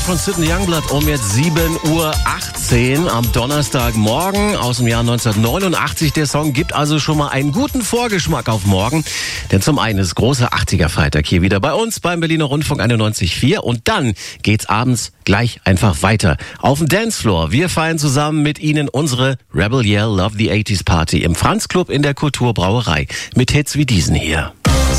Von Sidney Youngblood um jetzt 7:18 Uhr am Donnerstagmorgen aus dem Jahr 1989. Der Song gibt also schon mal einen guten Vorgeschmack auf morgen. Denn zum einen ist großer 80er-Freitag hier wieder bei uns beim Berliner Rundfunk 91.4. Und dann geht's abends gleich einfach weiter auf dem Dancefloor. Wir feiern zusammen mit Ihnen unsere Rebel Yell Love the 80s Party im Franz Club in der Kulturbrauerei mit Hits wie diesen hier.